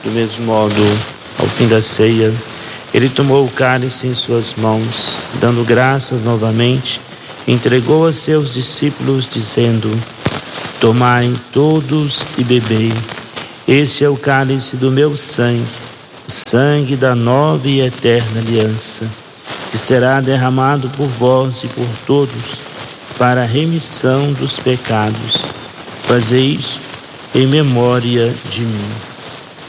Do mesmo modo, ao fim da ceia, ele tomou o cálice em suas mãos, dando graças novamente, entregou a seus discípulos, dizendo: tomai todos e bebei. Este é o cálice do meu sangue, o sangue da nova e eterna aliança, que será derramado por vós e por todos, para a remissão dos pecados. Fazei isto em memória de mim.